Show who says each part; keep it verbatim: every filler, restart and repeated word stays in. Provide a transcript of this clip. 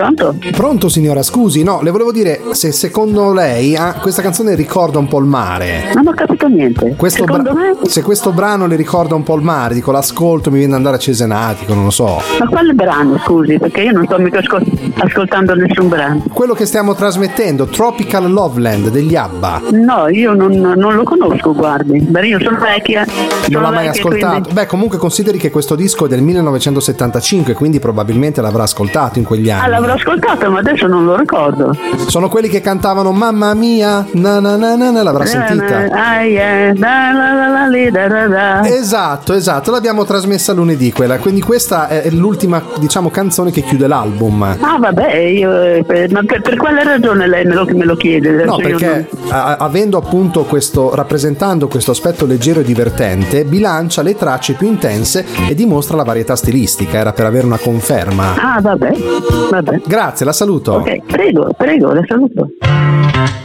Speaker 1: Pronto?
Speaker 2: Pronto signora, scusi, no, le volevo dire se secondo lei ah, questa canzone ricorda un po' il mare.
Speaker 1: Non ho capito niente.
Speaker 2: Questo
Speaker 1: Secondo
Speaker 2: bra-
Speaker 1: me?
Speaker 2: Se questo brano le ricorda un po' il mare, dico l'ascolto, mi viene ad andare a Cesenatico, non lo so.
Speaker 1: Ma quale brano, scusi? Perché io non sto mica ascol- ascoltando nessun brano.
Speaker 2: Quello che stiamo trasmettendo, Tropical Loveland degli ABBA.
Speaker 1: No, io non, non lo conosco, guardi. Beh, io sono vecchia.
Speaker 2: Non
Speaker 1: sono
Speaker 2: l'ha mai
Speaker 1: vecchia,
Speaker 2: ascoltato?
Speaker 1: quindi-
Speaker 2: Beh, comunque consideri che questo disco è del millenovecentosettantacinque, quindi probabilmente l'avrà ascoltato in quegli anni.
Speaker 1: Ah, l'avrò ascoltato, ma adesso non lo ricordo.
Speaker 2: Sono quelli che cantavano Mamma mia, na na na na, na l'avrà sentita?
Speaker 1: Ah, yeah, da, la, la, la, li, da, da, da.
Speaker 2: Esatto, esatto, l'abbiamo trasmessa lunedì quella, quindi questa è l'ultima, diciamo, canzone che chiude l'album.
Speaker 1: Ah, vabbè, io, eh, per- ma per, per quale ragione lei me lo, me lo chiede?
Speaker 2: No,
Speaker 1: Adesso io
Speaker 2: perché a- avendo appunto questo, rappresentando questo aspetto leggero e divertente, bilancia le tracce più intense e dimostra la varietà stilistica, era per avere una conferma.
Speaker 1: non- Ah, vabbè, vabbè.
Speaker 2: Grazie, la saluto.
Speaker 1: Ok, prego, prego, la saluto.